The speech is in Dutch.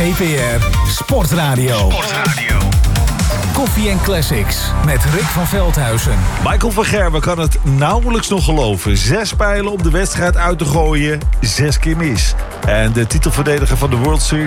GPR Sportradio. Koffie en Classics met Rick van Veldhuizen. Michael van Gerwen kan het nauwelijks nog geloven. 6 pijlen om de wedstrijd uit te gooien, 6 keer mis. En de titelverdediger van de World Series